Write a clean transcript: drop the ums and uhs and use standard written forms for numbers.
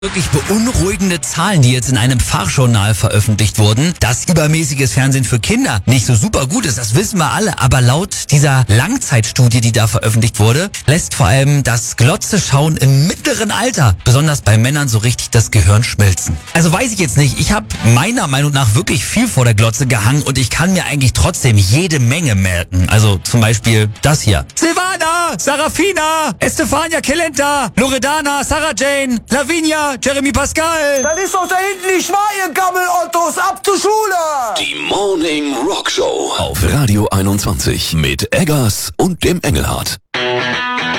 Wirklich beunruhigende Zahlen, die jetzt in einem Fachjournal veröffentlicht wurden, dass übermäßiges Fernsehen für Kinder nicht so super gut ist, das wissen wir alle. Aber laut dieser Langzeitstudie, die da veröffentlicht wurde, lässt vor allem das Glotze-Schauen im mittleren Alter, besonders bei Männern, so richtig das Gehirn schmelzen. Also weiß ich jetzt nicht, ich habe meiner Meinung nach wirklich viel vor der Glotze gehangen und ich kann mir eigentlich trotzdem jede Menge merken. Also zum Beispiel das hier. Silvana, Sarafina, Estefania Kelenta, Loredana, Sarah Jane, Lavinia, Jeremy Pascal. Das ist doch da hinten nicht wahr, ihr Gammelottos. Ab zur Schule. Die Morning Rock Show auf Radio 21 mit Eggers und dem Engelhardt.